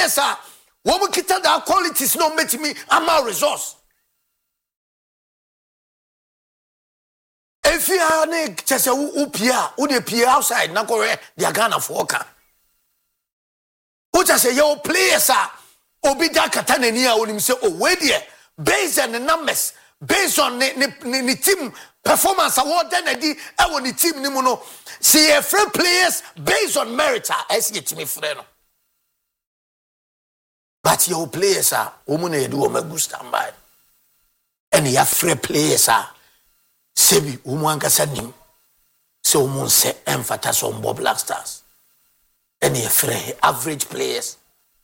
players are woman kita that qualities no make me ama resource. If you are just a upia, would appear outside, na correct, they are Ghana for worker. What I say, your players are Obida Katanania will say, oh, wait there, based on the numbers, based on the team performance award, then I did, I want the team, Nimono. See, a free players based on merit, I see it to me, friend. But your players are, woman, do a good standby. And your free players are. Sebi umwanga sanim se umunse emphasize on Bob Black Stars and ye free average players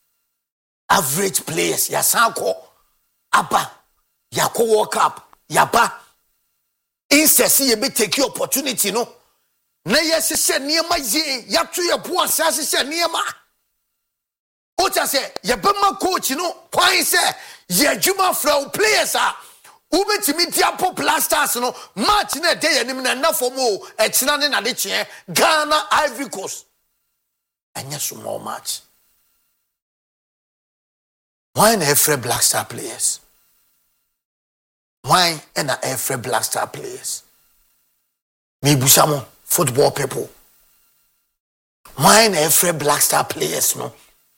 ya sanko aba ya ko work up ya ba insesi ye be take opportunity no na yes se niema ye ya to ye bo asase se niema o cha se ye be ma coach no kwan se ye adwuma fra players are Ubetimi diapo plasters no match na day anim na na for mo e kina ne na de kye Ghana Ivory Coast anya small match. Why na every Black Star players? Why na every Black Star players? Me busamo football people. Why na every Black Star players no?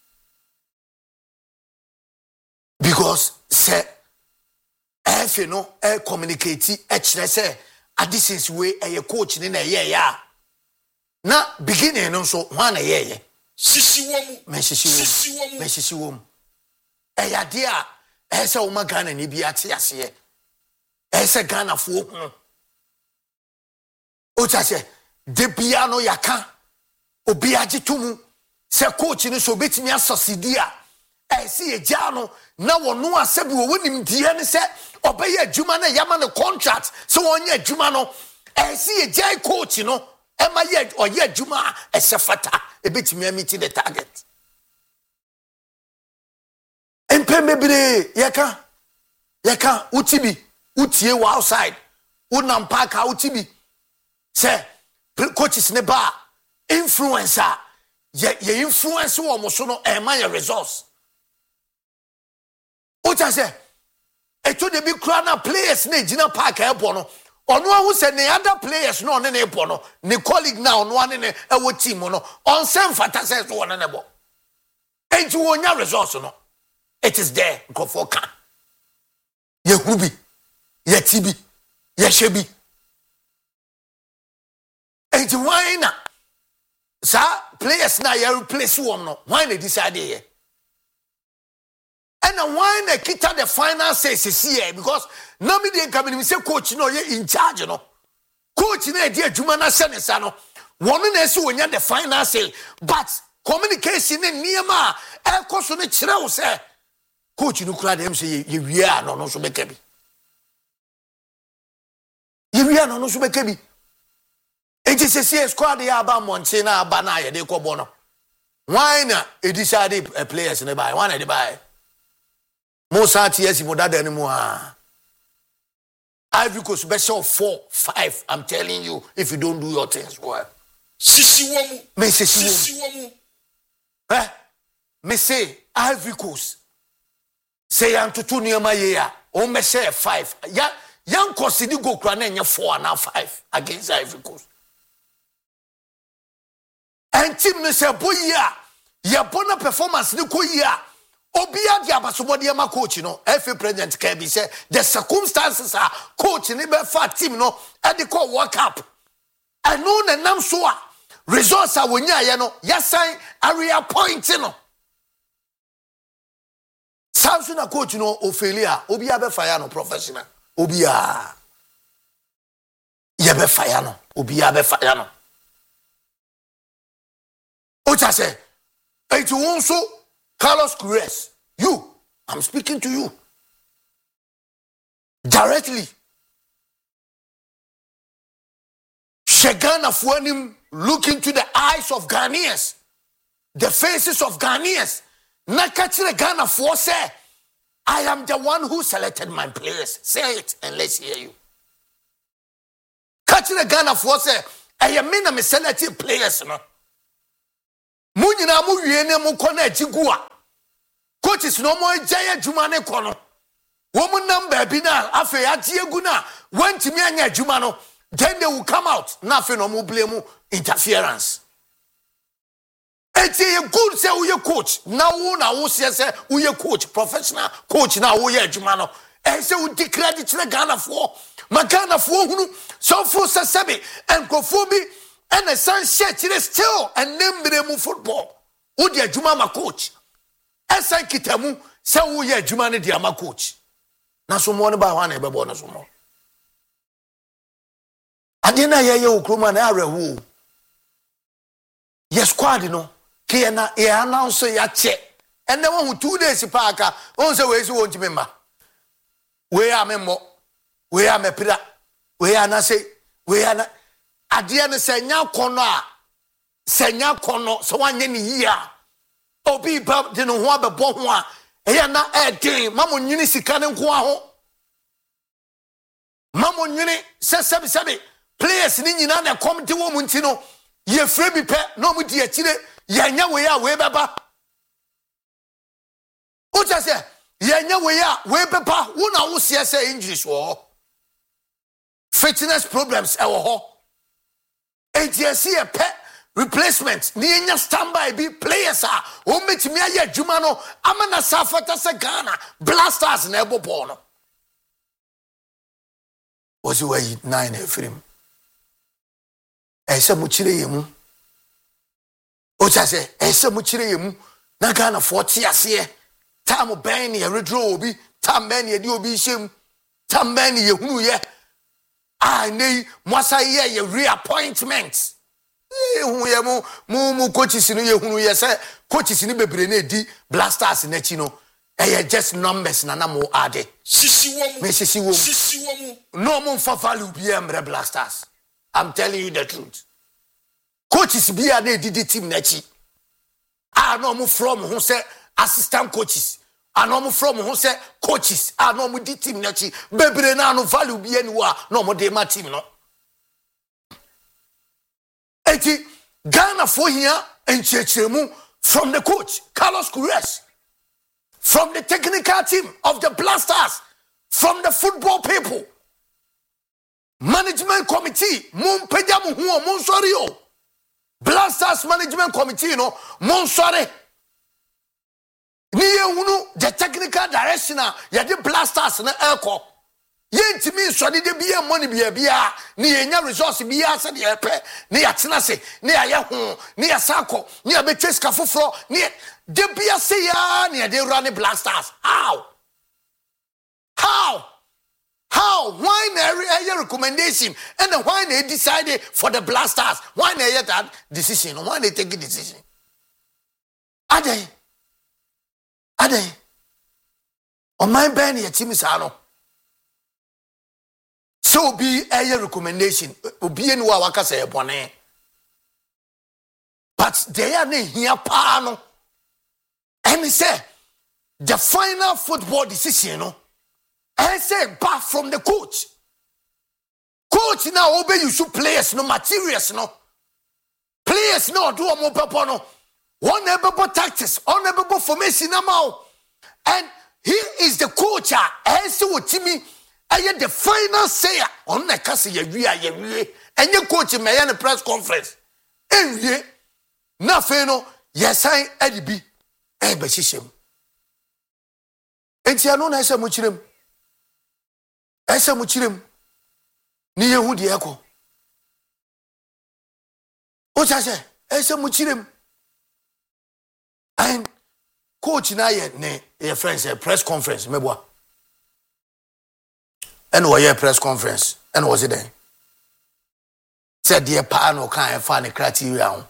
Because say if you know, communicate, say, this way a coach in a year. Now, beginning also one a year. Messy woman. A dear, as a woman gun and Ibiatias here. As a gun of folk. Ocha say, de piano yaka, obiajitumu, se coach in so bit me as Sosidia. I see a jano, now one no asebu winning Diane said, obey a Jumana Yamana contract, so on your Jumano. I see a jay coach, you know, am I yet or yet Juma as a fata, a bit me meeting the target. And Pembe Yaka, Utibi, Utie outside, Unam Park, Utibi, say, coaches neba, influencer, ye influence almost no, am I a resource? What I say? I told the big crowd players ne Gina Park airport. Or no who said the other players no ne airport. Ne colleague now no one in a team no. On some fantasy one and abo. And you want your resource no. It is there. Go for can. Ye Hubi, ye Tibi, ye Shebi. And you why na? Sir, players na ye replace one no. Why they decide here? And why they kita the final says here because nobody can come in say coach no you in charge no coach na dey adwuma na se ne sa no one na so wonya the final say but communication ne niema e koso ne kire wo say coach no kura dem say ye wia no so beka bi ye wia no so beka bi e je say squad ya ba monche na aba na ye de kobo no why na e decide players ne buy one dey buy Most years mo dada ni mo Ivory Coast special 4, 5. I'm telling you, if you don't do your things well. Sisi womu. Me say Ivory Coast. Say antutu niema yeya. O me say 5. Yan consider go kra na nya 4 and 5 against Ivory Coast. And team ne say boya. Ya bona performance ni ko ya. Obia dia basobodi ama coach no FA president can be say the circumstances are coach ni be fat team no e dey call work up and no na nam so a results a wonya ye no yasan area point no Samson na coach no Ophelia obia be fire no professional obia ye be fire no obia be fire no ocha say it won so Carlos Cruz, I'm speaking to you directly. Shegana Fuanim look into the eyes of Ghanaians, the faces of Ghanaians. Nakachire Ghana for say, I am the one who selected my players. Say it and let's hear you. Kachire Ghana for say, I am me selected players no. Munyina mu wiene mu kona jigua. coaches no more jaya jumane kono. Woman number bina afe atieguna went to me anya jumano. Then they will come out. Nothing no more blame interference. It's a good say we coach. Now we say we coach, professional coach now we jumano. And say we declare the Ghana for Magana for so for Sasabi and Kofobi and the sunset still and name them football. Would ya Jumama coach? As I kitamu say we Jumani diama coach. Na someone ba one ebe bo na somo. Ade na ye okroma na arewu. Yes squad no ke na e announce ya che. And then one 2 days paaka on say we si won timema. We are memmo. We are me pira. We are na say we are na ade na say nya kono a senya kono so wanye ni yia. Obi ba de no ho abebo ho a eya na edin mamo nyini sika ne nko aho mamo nyini sebi players ni nyina na come de wo munti no ye free bi pe no mu di akire ye nya we a we beba o cha se ye nya we a we beba wo na wo se say injuries wo fitness problems e wo ho ATC e pe replacement ni enya standby bi players a o metimi aye adwuma no amana safata se Ghana Blasters na ebo ball no was way 9 efrim ese mu kire yemu o cha se ese mu kire yemu na Ghana 40 ase time ben ye redraw obi time ben ye di obi shem time ben ye hunu ye nei mwasa ye reappointment hu mu coaches no ye hunu ye say coaches ni bebre na di Blasters na chi no just numbers na mo ade sisiwo no mo fa value bi emre Blasters. I'm telling you the truth. Coaches bi na di team na chi no mo from who say assistant coaches no mo from who say coaches no mo di team na chi bebre na no value bi ani wa no mo de ma team no. Eti Ghana for here and Chechemu from the coach Carlos Queiroz, from the technical team of the Blasters, from the football people, management committee, mun pejamu huo mun sorry Blasters management committee no mun sorry. Niye unu the technical directioner ya the Blasters na eko. Yentimi so de bia money bia ni enya resource bia se de epe ni atena se ni aye ho ni asako ni abetweska foforo ni de bia se ya ni de run Blasters. How why na recommendation and why they decided for the Blasters, why they had that decision, why they take a decision? Are they on my ben your team is ano. So be a recommendation. Obi enu wa waka say bone. But they are here pa. And he said the final football decision, I say back from the coach. Coach now obey you should players no materials no. Players no do more papa no. One able tactics, one able formation now. And he is the coach. I say what Timmy. I the final say on the case ye and your coach may a press conference. And ye nothing no yes I Eddie B. Besishim. And Tiano Nasa Muchirim. Esa Muchirim. Near who the echo. What I say? Esa Muchirim. And coach Naya, your friends, a press conference, Meboa. And we had press conference. And was it then? Said dear Pano can't find a criteria.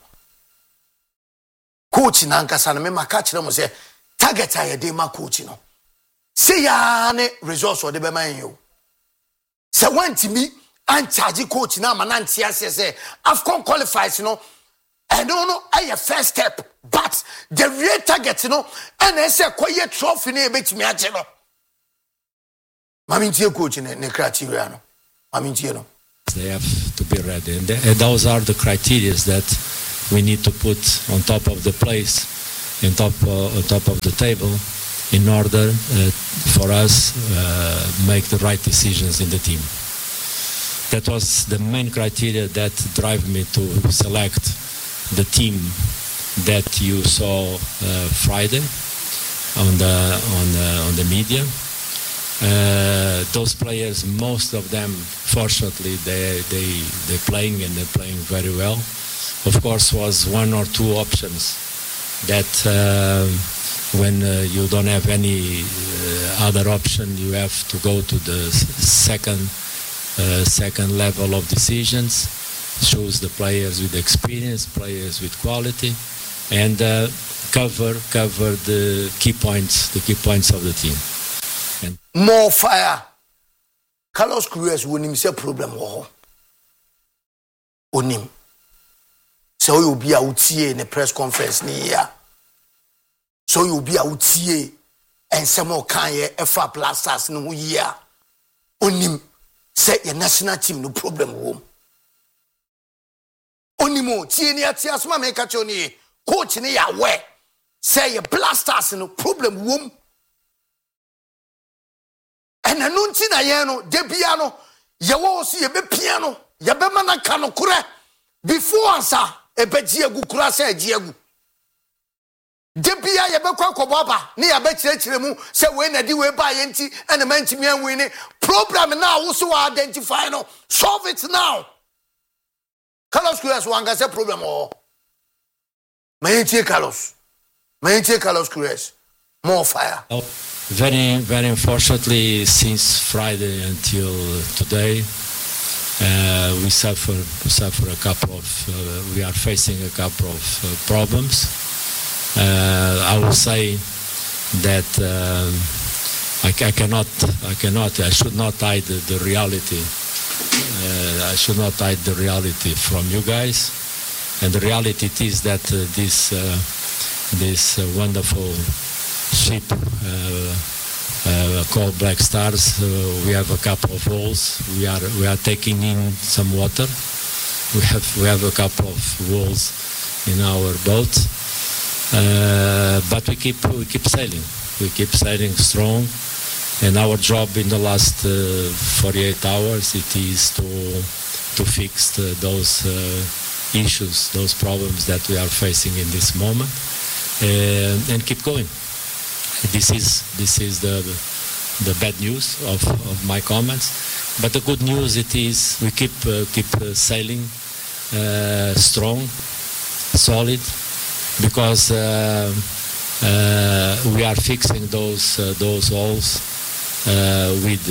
Coach Nanka San me catch them say target I de ma coach no. Say ya ne resource or the be man you. Say when to me and charge coach na manantia say Afcon qualifies I don't know I first step but the real target and I say quiet trophy ne bet me achelo. Mamintie coach ne criteria no. Mamintie no. They have to be ready, and those are the criteria that we need to put on top of the place, on top of the table, in order for us make the right decisions in the team. That was the main criteria that drive me to select the team that you saw Friday on the media. Those players, most of them, fortunately, they're playing and they're playing very well. Of course, was one or two options that when you don't have any other option, you have to go to the second level of decisions, choose the players with experience, players with quality, and cover the key points of the team. And more fire. Carlos Queiroz wonim say problem wo ho. Onim. So you be out in the press conference ni ya. So you be out here and some more kan ye FA Blasters no year. Onim say your national team no problem wo. Onimo tie ni ati asoma me ka choni coach ni ya we say your Blasters no problem wo. And anunti na ye no de bia no ye wo so ye be pia no ye be manaka no kure before ansa e be ji agu kura say ji agu de bia ye be kwa koboba ne ye be kire mu say we na di we ba ye nti and man ntimi anwi ni problem now wo so identify no solve it now. Carlos Queiroz wanga say problem o mayentie Carlos Queiroz more fire. Very, very unfortunately, since Friday until today, we suffer a couple of. We are facing a couple of problems. I will say that I should not hide the reality. I should not hide the reality from you guys, and the reality is that this wonderful ship called Black Stars, we have a couple of holes. We are taking in some water. We have a couple of holes in our boat, but we keep sailing. We keep sailing strong, and our job in the last 48 hours it is to fix those issues, those problems that we are facing in this moment, and keep going. This is the bad news of my comments, but the good news it is we keep sailing strong, solid, because we are fixing those holes with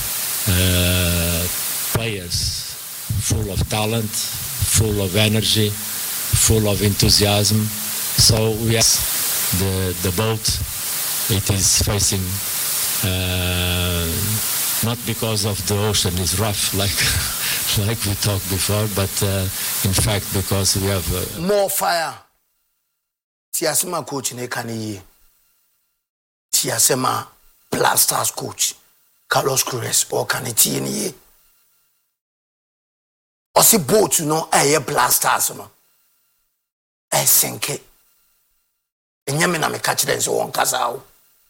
players full of talent, full of energy, full of enthusiasm. So we have the boat. It is facing not because of the ocean is rough like we talked before, but in fact because we have more fire. Tiasema coach ne kaniye. Tiasema Blasters coach Carlos Queiroz or kaniti niye. Osi boat no aye Blasters no. E senke. Enyame na me catch them so won kasa o.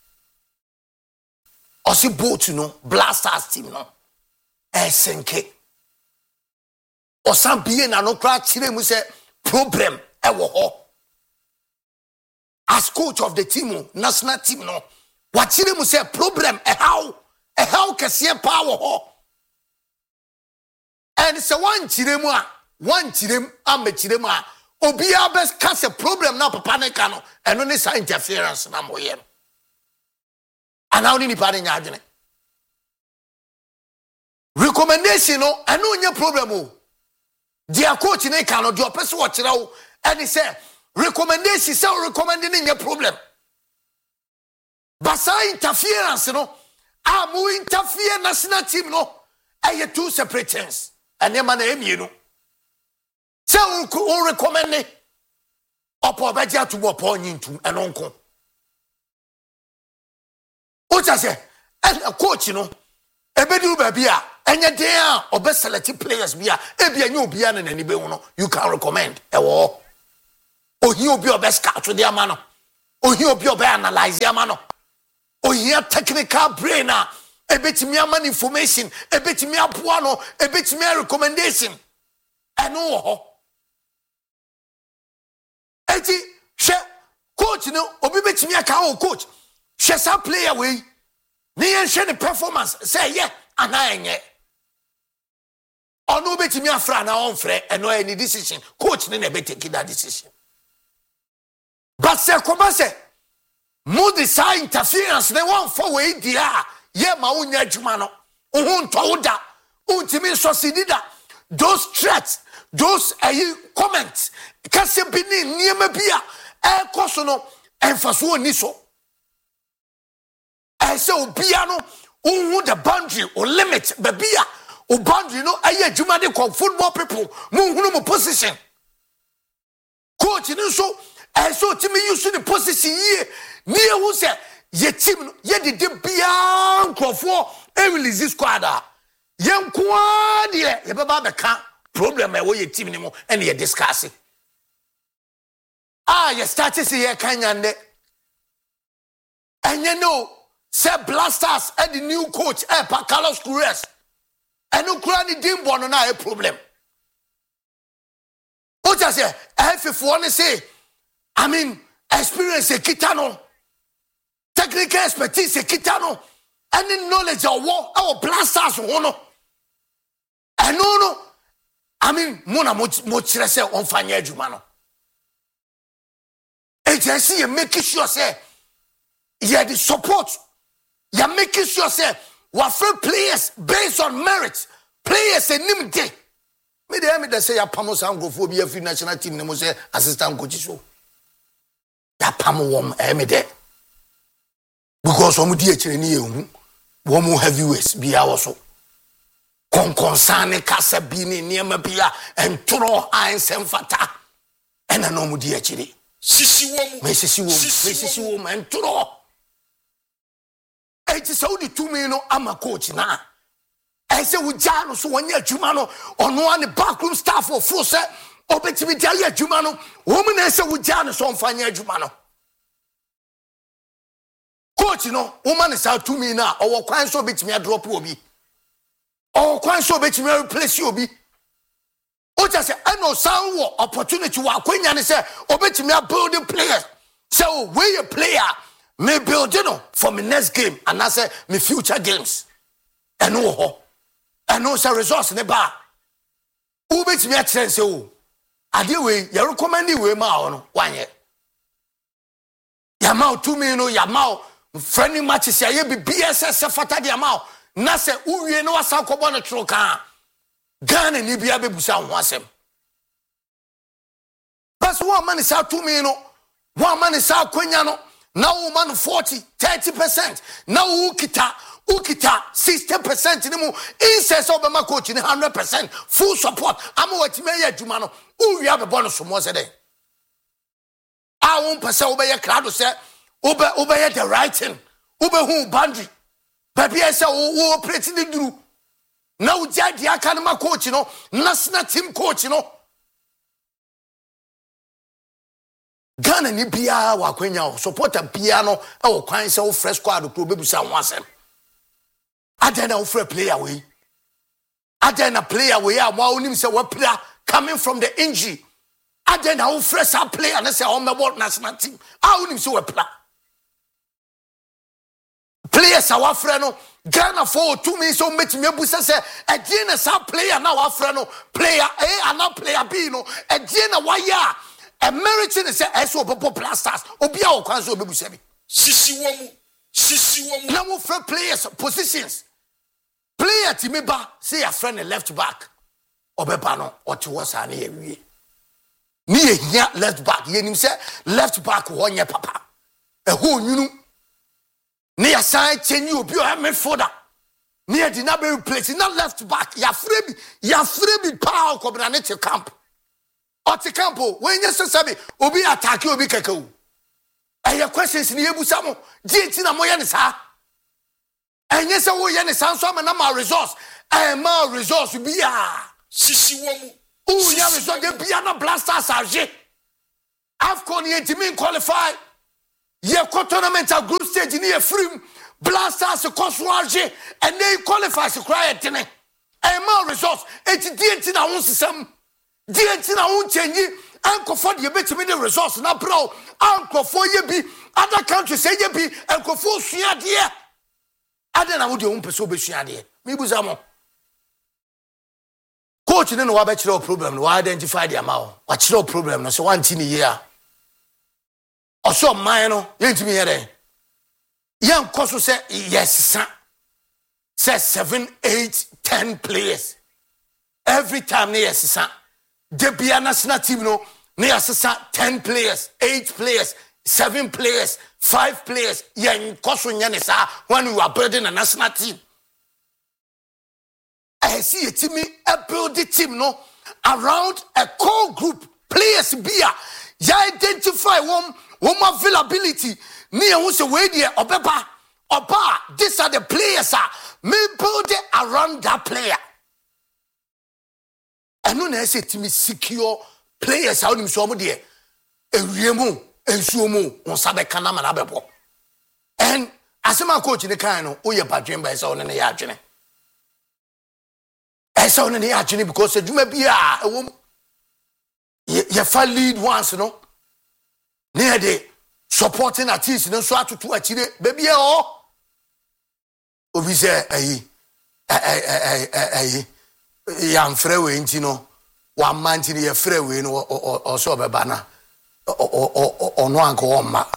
Osi boat no Blasters team no senke osan biye na no kra chire mu se problem e wo ho as coach of the team national team no wa chire mu se problem e how kese pa wo ho and se wan chire mu am chire mu a obi abes ka se problem na papa ne ka no eno ne sa interference na moye no. And how many people nya adwene recommendation no eno nya problem o dia coach ne kan no dia pese wo kire wo and say recommendation say recommending nya problem but say interference no amu interfere national team no aye two separate things and e man na emienu say we recommend ne opo ba dia to bo po nyintum eno nko Ocha say, and a coach, you know, a bedu babia, and your day or best selected players be a new bian and any beano, you can recommend a war. Or he'll be your best catch with their manner. Or he'll be your best analyze their manner. ohia technical brain ebetimi ama information ebetimi aboa no ebetimi recommendation eno ho eti hwe coach no obi betimi aka o coach hwe sa player we ni yen hwe the performance say yeah anayenye ono betimi afra na on frɛ eno any decision coach ne na betake that decision but say come say mo decide interference they want for we dia ye ma unya adwuma no ho nto da untimi succeed da those threats those comments kase bi ni niema bia ekoso no emfaso oni so say obia no who the boundary or limit babia o boundary no aye adwuma de call football people mo hunu mo position coach ni so so timi use the position ye ni who say ye team no ye de bia nkrofo e release squad ye nkoa de ye baba be ka problem e wo ye team ni mo and ye discuss ye start to see ye kanyande and you know say Blasters and the new coach pa Carlos Queiroz and no kura ni dimbo no na a problem o just say if one say I mean experience kitano technical expertise kitano any knowledge of war our Blasters no and no I mean mona mo chire say on fanya adwuma no agency make sure say you the support you making sure say we free players based on merit players enim day me dey say ya pamo sangofo bi afi national team ne mo say assistant coach so ya pamo wom me dey because omo di akire ni ehu wom heavyweights bi a wo so konkonsane kasa bi ni niema bia entoro ansem fata ena no mo di akire sisi wom entoro eti saudi tumi no ama coach na say we jano so wanya adwuma no ono ane backroom staff of force obetimi dia ya adwuma no wo me na say we jano so mfanya adwuma no coach no woman is out tumi na owo kwan so obetimi drop obi owo kwan so obetimi replace obi o just say eno san wo opportunity wa kwanya ne say obetimi building players so we a player me build for my next game and I say my future games and no say resource ne ba who bet me at say o ade we you recommend we ma no one year ya ma to me no ya ma friendly matches ya be BSS fata dia ma na say uwie no wasa kobo no tro kan Ghana ni bia bebusa ho asem pass one man is out to me no one man is out kwanya no now man 40-30%. Now ukita 60% nimu inse so be ma coach ni 100% full support. Ama wati me ya adwuma no uwi abe bonus mo se dey. A won pese wo be ye crowd say wo be ye the right thing. Wo be hu boundary. Baby say wo operate the duru. Now jadi aka na ma coach no national team coach no Ghana ni bia wa kwenya supporter bia no e wo kwan se wo fresh squad ko bebusa ho asem adena wo fresh player we adena player we a wa onim se wo player coming from the injury adena wo fresh a player na se o mebo national team a onim se wo player players a wa fresh no Ghana for 2 minutes so metimi abusa se e na sa player na wa fresh no player A and na player B no e na wa ya American is a so Blasters. Obia o kwanzo bebusa bi. Sisi womu. Na mo free players positions. Player timi ba say a friend left back. Obeba no oti wasa na yewie. Ni ehia left back. Ye nim say left back ho nye papa. E ho nyunu. Ni aside chenyi obi o midfielder. Ni e di na be replace na left back. Ya frebi pa ko bra ne camp. Oti campo when you say obi attack obi keke eye questions ni ebusa mo di na mo ye ne sa enye se wo ye ne sa so na ma resource ma resource bia sisi womu o ya resource de bia na Blasters age AFCON yentimi qualify Ye tournament a group stage ni ye free Blasters Koswaje and they qualify to cry at tene. And more results. It's DNT na won system. DNT na won change. Uncle for the bit me the results na bro. Uncle for ye be other countries say ye be uncle for sua dear. Other na would you person be sua dear. Me buzamo. Coach no wa be problem no identify the amount. What problem no so one thing here. Also mine no yentimi here. Young Kosu said, yes, sir. Says 7, 8, 10 players. Every time, yes, sir. There be a national team, no, yes, sir. 10 players, 8 players, 7 players, 5 players. Young Kosu Yanisa, when you are building a national team. I see a team, a building team, no, around a core group. Players be ya identify one availability. Me who say wait there obepa oba these are the players me build it around that player. And no na say to me secure players how nim so mo there ewiemu ensuomu on sabe kana ma na bebo. And asema coach ne kan no o ye badwen ba say on ne ya adwene. E say on ne ya adwene because adwuma bia ewom ye fa lead once no near the supporting artists no so atutu achire baby o obi say yam frewe nti no one man ti ye frewe no o so beba na ono anko o ma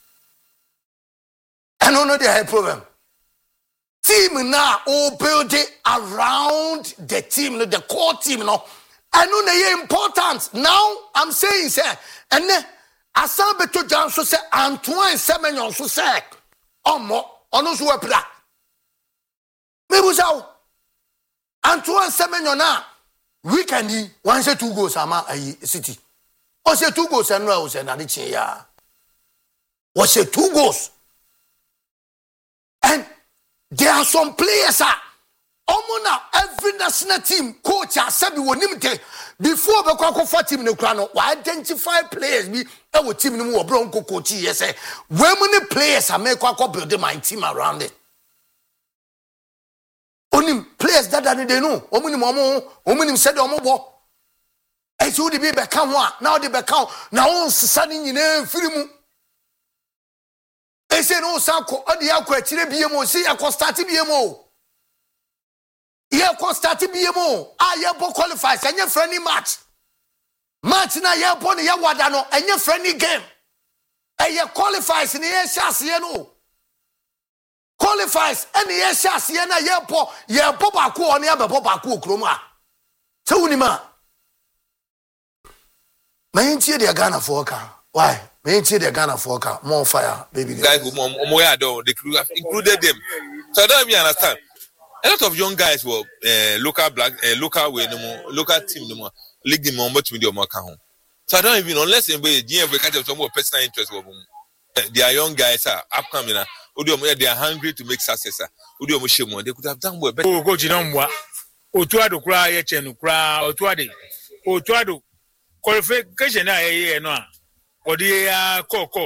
and no the problem team now all build it around the team the core team no and no na important now I'm saying say and Asan beto John so say Antoine Semenyon so say omo ono so wepra me busaw Antoine Semenyon na weekend one say 2 goals ama ayi city o say 2 goals and no o say na de chin ya o say 2 goals and there are some players Omona every national team coach sabi wonimte before be kwa team ne kra no identify players bi e wo team no wo bronco coach yes when many players are make kwa build my team around it onim players that they know omunim said omobo e so di be ka ho a now the be ka na on sesa ni nyina firi mu e say no sanko odi akwa tire biemo si akwa start biemo ye ko start biemo ye bo qualify enye friendly match na ye bo ne ye wada no enye friendly game ye qualifies ne ye hyase no qualifies ene ye hyase na ye bo ba ko ne abebo ba ko okrom a se wunima maintie the Ghana for ka why maintie the Ghana for ka more fire baby guys who they could have included them so I don't even understand. A lot of young guys were local team no more league the more much media more home. So I don't even unless anybody catch some more personal interest with them. They are young guys are upcoming they are hungry to make success. They could have done well better. Oh coach no otuado kra ye chenu kra otuado qualification na no odi ya koko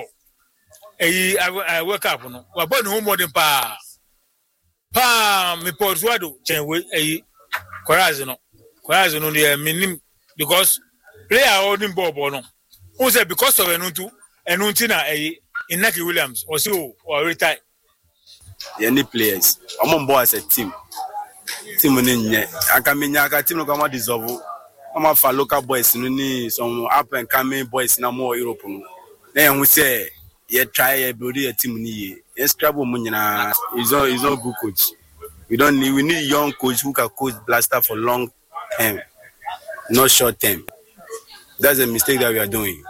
wake up no wa born home modern pa me portuado chenwe Korazi no dey minim because player holding ball no who say because of enunti na Inaki Williams or retire any players I'm boy as a team nye akamenya aka team no come dissolve I'm for local boys no ni some up and coming boys na more Europe no then we say you try build a team ni scrabble mo nyina is not good coach. We need young coach who can coach Blaster for long term, not short term. That's a mistake that we are doing.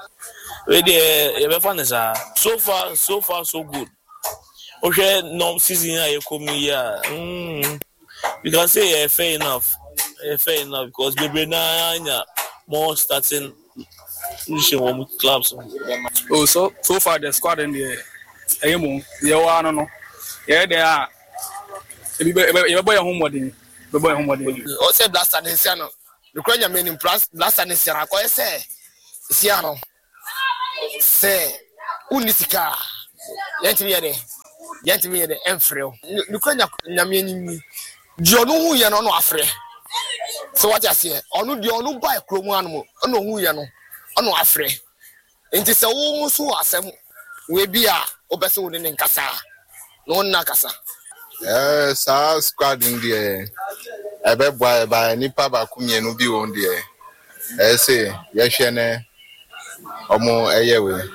So far so good. Okay, no season you come here. You can say fair enough because we na more starting clubs. Oh, so far the squad in the no. Yeah, they are. You boy homework. O say Blaster Nesiano. The Ukrainian men in Blaster Nesiano. Ko say Siano. Say Unisika. yɛntimi yɛde ɛmfrɛ nukɔ nyame ni di ɔno hu yɛ no ɔno afrɛ so what you say ɔno di ɔno ba ekrom anu mo ɔno hu yɛ no ɔno afrɛ nti sɛ wo so asɛm we bi a obɛsɛ wo ne nkasa no na kasa sa squad in the ɛbɛboa ba nipa ba kumienu bi won de ɛsɛ yɛhwɛ ọmọ ẹyẹ we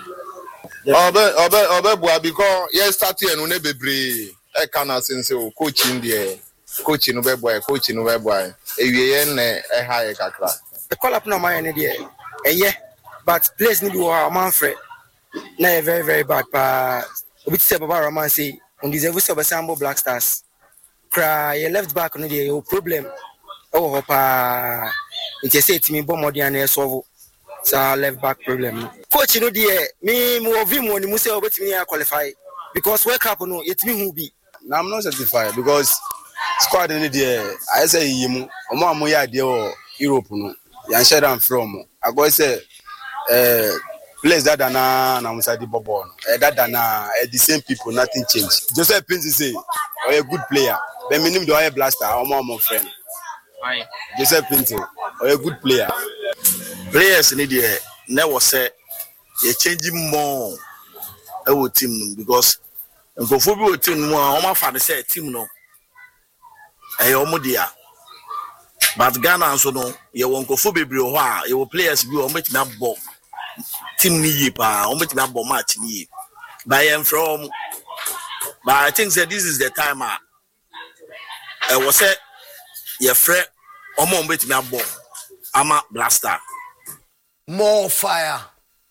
ọbẹ because yẹ start enu ne bebre e kana sense o coaching there coaching no be boy ewie ye na e ha ye kakra the call up no man there eye but place ni bi wa man frɛ na very very bad pa obi say baba Roman say on deserve so Sambo Black Stars cry ye left back no there o problem e wo pa nti say timi bo modern na solve sa left back problem coach no there me ovi mo ni mu say obetimi ya qualify because World Cup no yetimi hu bi na I'm not certified because squad in there I say yimu omo amu ya de o Europe no yan share am from I go say place that na musa di bobo no that na the same people nothing change Joseph Pinzi say a good player but minimum do I blaster omo friend Joseph Pinzi a good player players in there never say you changing more our team because go for bi team no o fa de say team no e o mo dia but Ghana so no ye won go for bebre ho a ye players bi o metimi abọ team ni yi pa o metimi abọ match ni yi by am from but I think that this is the time was say ye frɛ o mo metimi abọ ama blaster more fire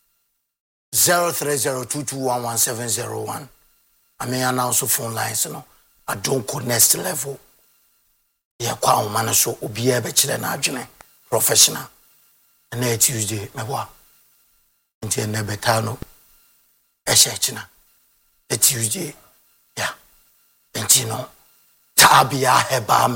0302211701 I may announce phone lines no I don't go next level ya kwa umana so obi e be kire na adwene professional na Tuesday meboa nti na beta no e chechina Tuesday ya nti no tabia heba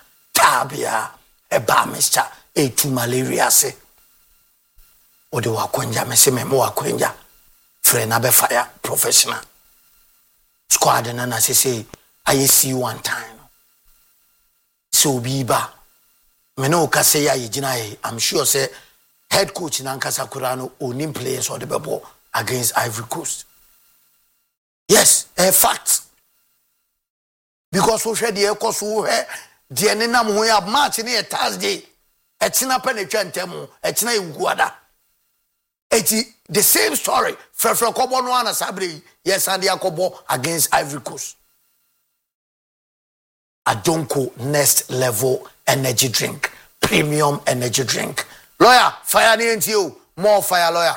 mister etu malaria se ode wakonja mese memo wakonja friend na be fire professional squad na say I see one time so biba me no ka say ya yigina I'm sure say head coach na nkasa kurano onim players or the bebo against Ivory Coast yes a fact because we share the course we the nenam ho ya match na Thursday etina penetwa ntemu etina iguada eti the same story frefre kobo no ana sabre yes and yakobo against Ivory Coast Adonko next level energy drink, premium energy drink. Lawyer, fire the NTO, more fire, lawyer.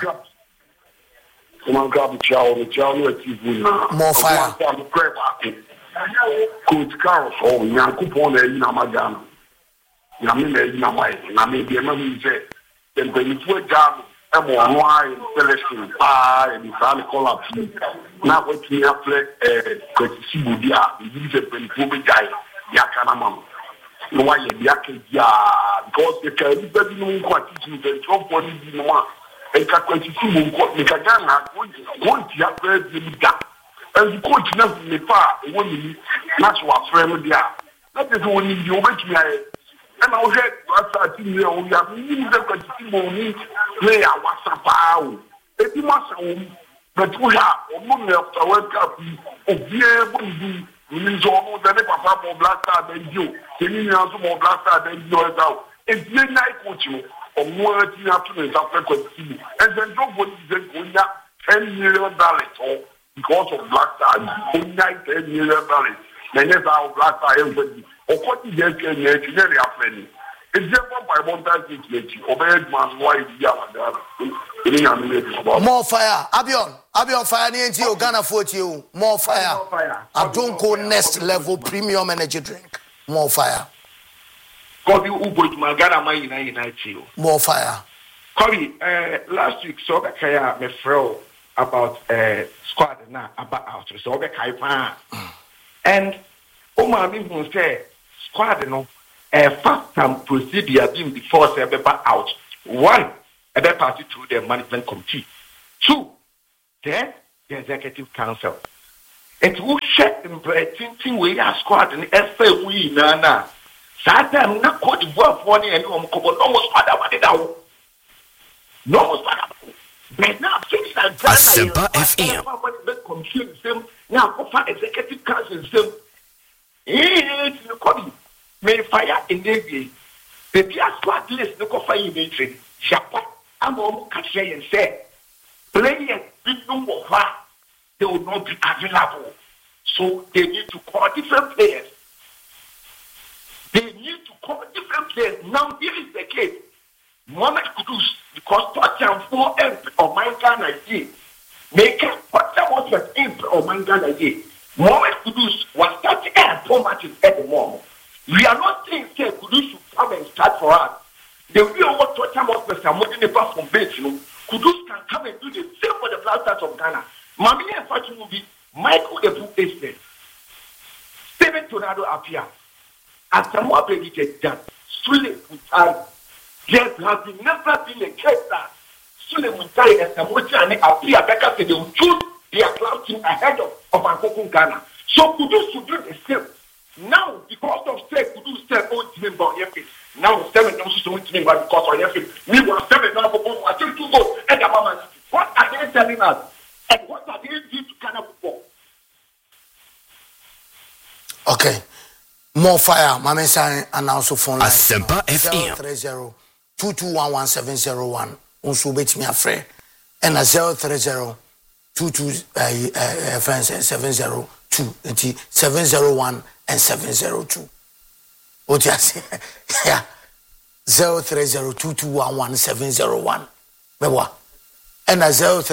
More fire. Coach Carlos, oh, Yankupon, Namagana. Yamina, Nami, the American said, then when you put down a more wine, Celestine, and the family call up. Now, what we have played, Coach Sibudia, the Penny guy. Yakana mama. No why ya because the can be no quantity the job for the no and ka quantity mo ko me ka Ghana won ti afre bi da and the coach na me pa won ni na so afre mo dia na te so ni di obetumi aye and I head after team here we have ni the quantity mo ni player wasapa o e bi ma sa wo but we have o mo after World Cup o bie bo ni we so the papa mo blaster then you ni also mo blaster then you out e die night coach o mo ati na to the Africa team and then don't go to the $10 million because of blaster $10 million na never our blaster everybody o ko ti je ke ni e ni afeni e je for by mountain teach obey man why ya wadana more fire Abion fire ni NTO Ghana 40 more fire Adonko next level premium energy drink more fire Kobi ubo to Ghana man United more fire Kobi last week so be kaya me fro about squad na about out so be kai pa and o ma mi hu say squad no fast and procedure being before say be out one they pass it through the management committee. 2, then the executive council. It will share in Breton way a squad in FA we nana. Satan not caught the work for any almost father what it out. No father. But now things like Asempa FM. Confuse them. Now offer executive council them. It's the copy. May fire in the baby a squad list no fire in the trade. Japan, I'm all catch and say players big number of they will not be available. So they need to call different players. They need to call different players. Now here is the case. Mohamed Kudus, because Tottenham 4M or Manga Nigeria, make a Tottenham was in or Manga Nigeria. Mohamed Kudus was starting at 4 matches at the moment. We are not saying Kudus should come and start for us. The real what Tottenham was from bench, Kudus can come and do the same for the Black Stars of Ghana. Mami and Fatu will be Michael Ebu Estes. Steven Tornado appear. As someone predicted that Sule Mutai, there has been never been a case that Sule Mutai and Samoa appear because they will choose their club team ahead of Ankoko Ghana. So Kudus should do the same. Now, because of step, Kudus step own team about your face. Now, 7 also to me because of your face. Me was 7 now for I think 2 goals and the Mama. What are they telling us? And what are they doing to Ghana football? Okay. More fire. Mama San and also phone line. Asempa FM 030-2211-701. Also bet me a friend. And a 030-22 702. 701 and 702. What you say? Yeah. 030-2211-701. Mewa. And a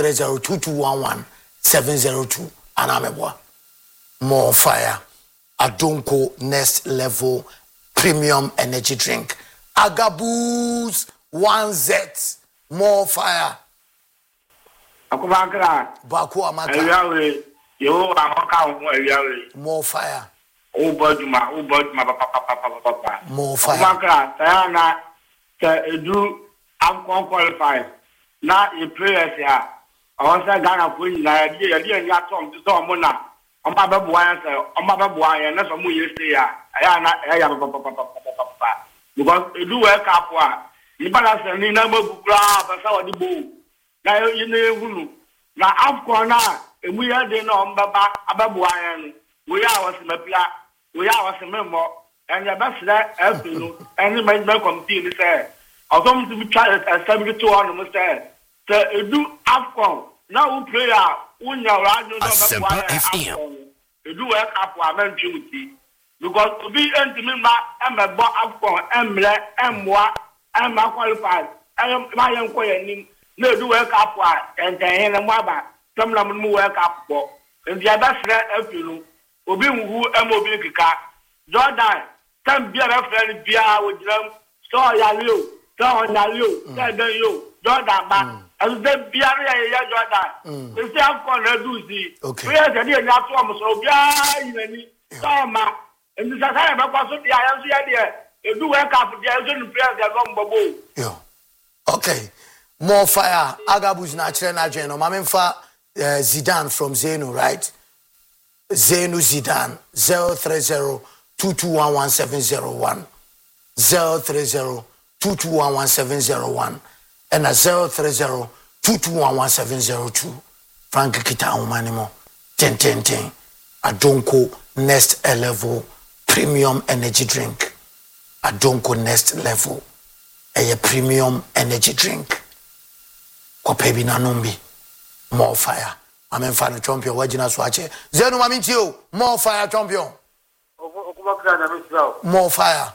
030-2211-702. Anamebwa. More fire. Adonko Next Level Premium Energy Drink. Agaboo's 1Z. More fire. Akubakra. Baku Amaka. Eyawe. Yo amaka eyawe. More fire. Uboduma papa. More fire. Akubakra. Sayana. Edu am qualify. Na e players ya. Awon say Ghana ko yin na ye ni atom to so mo na. Oma babuan say oma babuan na so mo yesi ya. Aya na aya papa. Because edu world cup wa. Ni balance ni na magukura ba sa wadi bo. Na ye ne hunu. Na afcon na emu ya de na ombaba ababuan no. We are was mapia. We are was member. And the best that everything any management committee ni say. Ọsọm ti bi try establish to one mo say. So edu afcon. Now we player unya radio no be wa afcon. Edu world cup wa man twuti. Because obi entimi ma emebo afcon emre emwa emma qualify. Ma yen ko yanim. Na edu world cup wa enten na mo aba. Tom na mo world cup bo. Ndi abasra afinu. Obi nwu emobi kika. Jordan tam bia referee bia wo jiram. So ya leo. So na leo. So den yo. Jordan ba. As the bia ya Jordan. If they have gone do see. We are the dey na to am so bia yinani. So ma. And this time ba kwa so dia ya so ya dey. E do work up dia so no prayer dia go mbobo. Yo. Okay. More fire. Agabus na chere na dwen no. Mamemfa Zidane from Zenu, right? Zenu Zidane 030-2211-701 030-2211-701 and a 030-2211-702 Frank Kita Umanimo 10 Adonko Next Level Premium Energy Drink. Adonko Next Level a premium energy drink. Kopebi na numbi. More fire. I'm fan champion. Wajina swache. Zenu mamintio. More fire champion. More fire.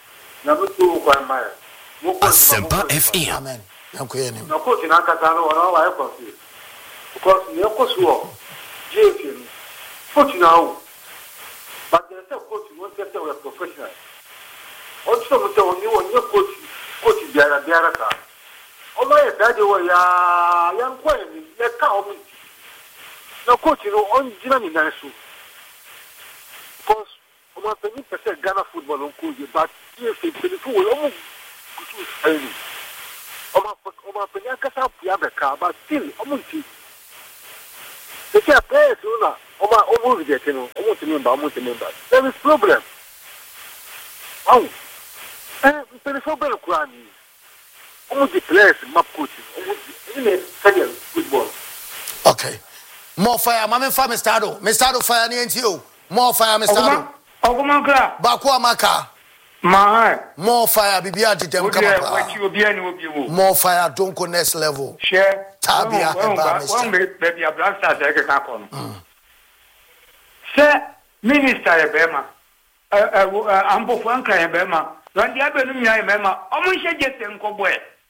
Asempa FM. Amen. Yankuyenim. No coach na katano wana wa ekosi. Because you coach wo. JFM. Coach now. But there's a coach who wants to say we are professional. Also we say only one coach biara ka. Omo e dade wo ya yankwa ni le ka omi. No coach no on jina ni na so. Because omo pe ni pese Ghana football on coach but if it be for omo kutu sai. Omo pe ni akasa pia be ka but still omo ti. It's a place, you know. Almost getting almost member. There is problem. Oh, there is problem. Almost the players, map coaching. Almost football. Okay. More fire, Mamma Fire, Mr. Fire, NTO. More fire, Mr. Ogumanka. Bakwa Maka. My. More fire, Bibia to them come. More fire, don't go next level. Share. Tabia, one baby, a black star, I can happen. Sir, Minister Ebema. Ambo Franca Ebema. When the other Ebema, almost get them cobweb.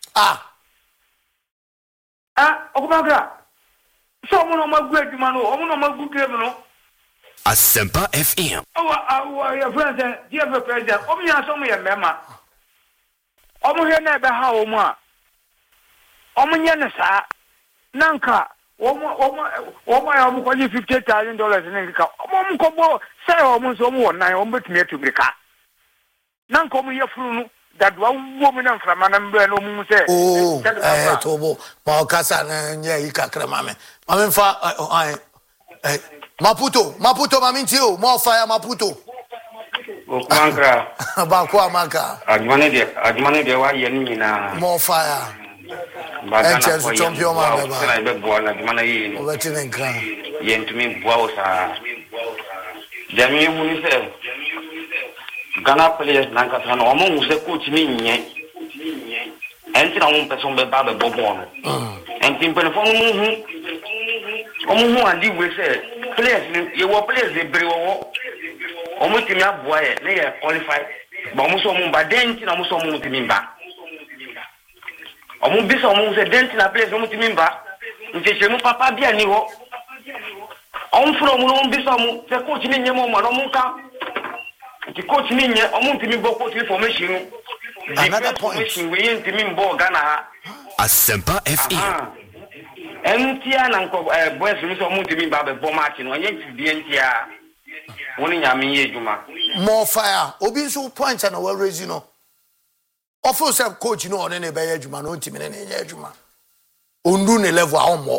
Ogumanka. Someone on my great man, on my good criminal. Asempa FM. Your friend, dear president, only has only a member. Almost never how much. Omunyanasa, Nanka, $50,000 in income. Omumkobo, say almost almost 9 to be car. Nanko, your fruit. That one woman from Anambra say, oh, Tobo, Malcasan, yeah, you can't mamma. Maputo, Mamintio, more fire, Maputo. Bakwa Maka. Admane de wa yeni na. More fire. Bagana champion man ba. Na be bo na admane yi. Obetine nkran. Yentumi bo sa. Jami huni se. Ghana players nanka tano omo nguse coach ni nye. Enti na mo person be ba be bobo no. Enti mpene fo mo hu andi we se players ni ye wo players de bre wo. Omo timi aboa ye na ye qualify. Ba omo so mo ba denti na mo so mo timi ba. Omo bisa omo se denti na players omo timi ba. Nti se mo papa bia ni ho. Omo fro mo no bisa mo se coach ni nye mo no mo ka. The coach mean omuntimi bo coach information. Another point. We intimi bo Ghana. Asempa FM. Entia na nko boys mi so omuntimi ba be bo match no anye ti bi entia. Woni nyame ye djuma. More fire. Obi so point na we raise no. Ofo say coach no one na be ye djuma no ntimi na ye djuma. Ondu ne level a omo.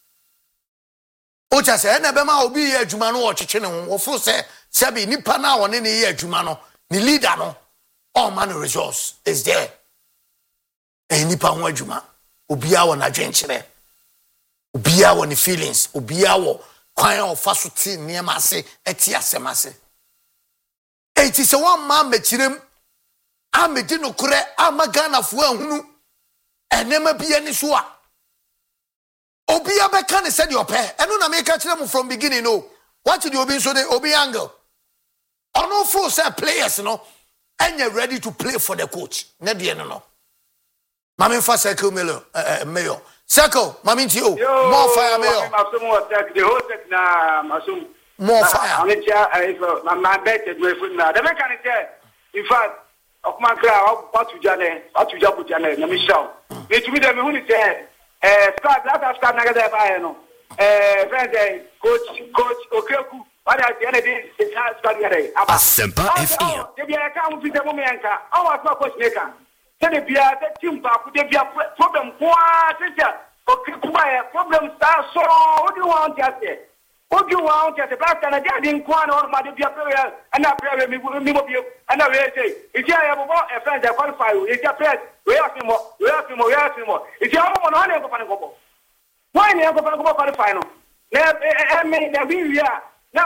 Ocha say na be ma obi ye djuma no o cheche ne ho. Ofo say Sabi nipa na wone ne ye adwuma no ni leader no all man resource is there nipa ho adwuma obia wo na dwenkere obia wo ne feelings obia wo kwan of fasoti niema ase eti asemase eti se one man mechirem amedi no kure amagana fo ahunu enema bia ni so a obia be kan se de ope eno na me ka kire mu from beginning no what did you obi so de obi angle ono full set players no and you're ready to play for the coach na de no mama fa circle mayor circle mama ntio more fire mayor the whole set na masum more fire my bet we food na the can in fact okuma kra atuja bujane na mishaw me to me dem hu ni say start last start na ga ba no friend coach Okeku what are the end the start here Asempa FM the bia ka mu fi mo menka I was not coach maker say the bia the team ba ku the bia problem kwa teacher Okeku ba problem start so what do you want to say what do you want to say black na dia din kwa na ma the bia prayer and na prayer me mo bi and na we say if you are about a friend that qualify you just prayer we ask him more if you are mo no na go pan go why na go pan go qualify no na me na we ya na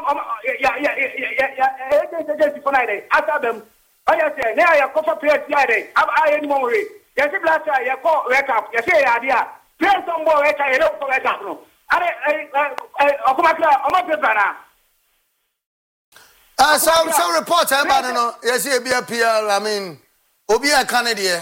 just for night after them I say na ya go for prayer Friday I any more way yes black ya go wake up you say ya dia pray some more wake up you don't wake up no some reports about no yes e be appear I mean obi a Canada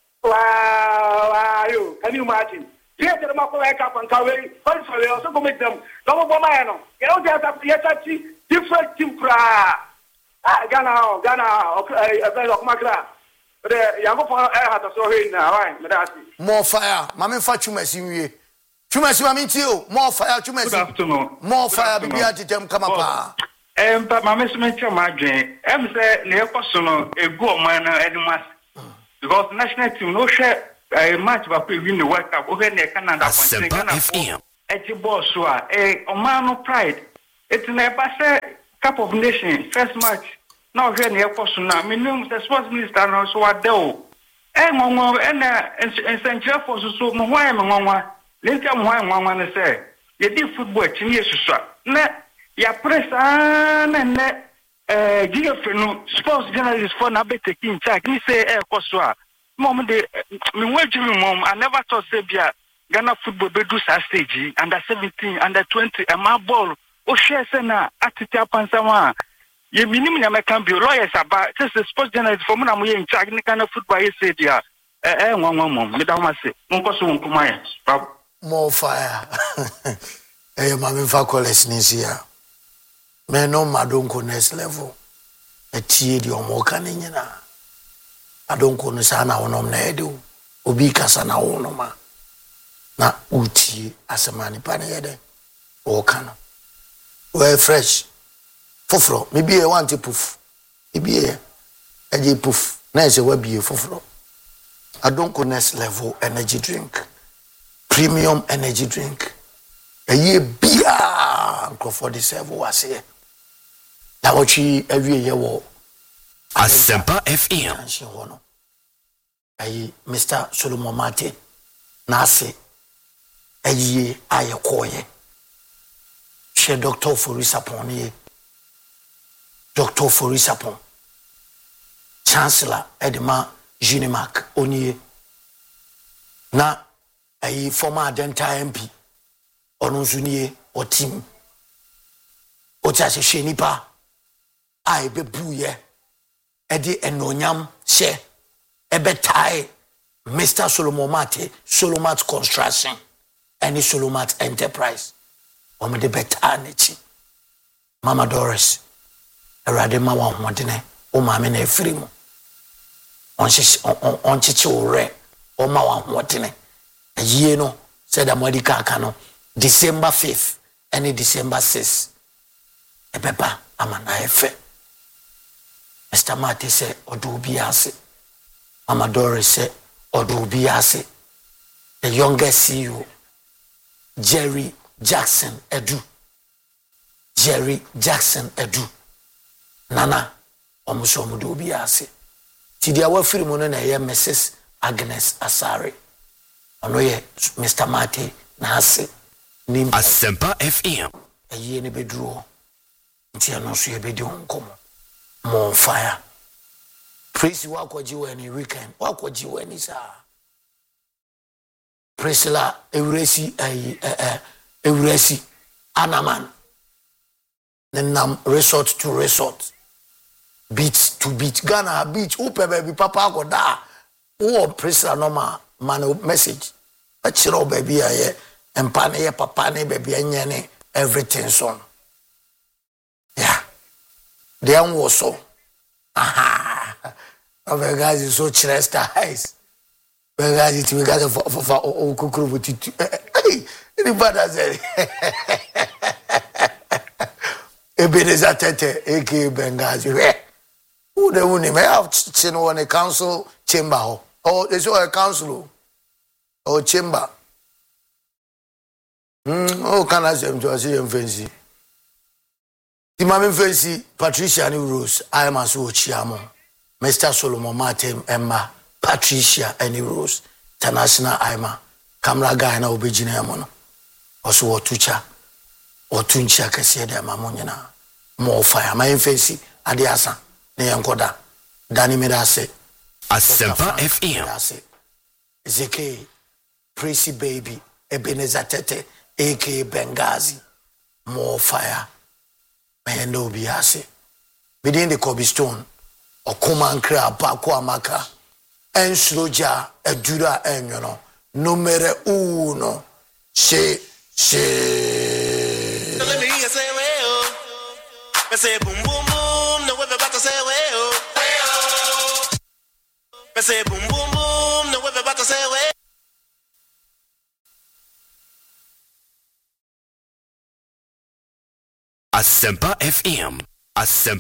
wow can you imagine yes the ma ko wake up and kaway for you also go make them don't go my no you don't just have to different team kra Ghana okay okmakra the yango for had so here now why me that more fire mama fa chumasi wie chumasi mama ntio more fire chumasi good afternoon more fire bibia titem kama pa but mama smith madwen say ne ekoso no egu oman na edmas because national team no share match ba pe win the World Cup over ne Canada Asempa FM ball so Omano pride. It's never Cup of Nations first match. Now here near Posuna. Minimum the sports minister no so what do. Mongo and Central for so Mwai Monga. Later Mwai say. You did football chinese so. Ne ya press and GFN sports journalist for na be taking charge. He say Koswa. Mom de me wait mom I never thought say bia Ghana football be do sa stage under 17 under 20 and my ball o share say na atita pansawa ye minimum na me can be lawyers about just the sports journalist for me na mo in charge ni Ghana football ye say dia mom me da ma say mo ko so nkuma ye more fire mama fa college ni sia me no madonko next level etie di omo kan nyina adonko no sana wonom na edu obi kasa na wonoma na utie asemani pane yede o kana we fresh foforo maybe e want to poof maybe e poof na se wa bie foforo adonko next level energy drink premium energy drink eye bia nko for the serve was here na wachi awie ye wo Asempa FM. Ayi Mr. Solomon Mate Nase ayi ayekoye. She Dr. Forisapon ye. Dr. Forisapon. Chancellor Edema Ginimac Onye. Na ayi former Denta MP Onunzuniye o team. Otiase shenipa ai bebuye. Edi enonyam she ebetai Mr. Solomon Mate Solomat Construction any Solomat Enterprise omede beta nechi Mama Doris erade ma wa hodene o ma me na efiri mu onchichi ore o ma wa hodene aye no said amadi aka no December 5th any December 6th ebeba amana efe Mr. Mate say odubi ase Mama Doris say odubi ase the youngest CEO Jerry Jackson Edu Nana omuso odubi ase ti dia wa firi mu no na ye Mrs. Agnes Asare ono ye Mr. Mate na ase nim Asempa FM aye ne beduro nti ano so ye bedi onkomo more fire. Praise wakwaji any weekend. Wakwaji any sa. Praise la euresi euresi anaman. Then resort to resort. Beach to beach. Ghana beach. Upe baby papa ko da. Praise la normal man message. Achiro baby aye. Empane ye papa ne baby anyane everything son. Yeah. The young was so. Aha. Our guys is so chest eyes. We guys it we got for kukuru with it. Hey, anybody said. Ebeneza Tete, aka Bengazi. Who the one may have chino on a council chamber. Oh, there's a council or chamber. Oh, can I say him to see him fancy? The Mammy Fancy, Patricia New Rose, I am as Chiamo, Mr. Solomon Martin, Emma, Patricia Any Rose, Tanasina Ima, Camera Guy and Obijina Mono, also Tucha, or Tuncha Cassia de Mamonina, more fire, my fancy, Adiasa, Neankoda, Danny Medase, Asempa FM, Zeke, Prissy Baby, Ebenezer Tete, aka Bengazi, more fire. And no be ase. Within the Kobe Stone, or Coman Crab, Paco Amaka, and Sloja, a Judah, and you know, numero uno. Say, let me hear say, well, say boom, boom, boom, no we're about to say, well, say boom, boom, boom, no we're about to say, well. Asempa FM. Asempa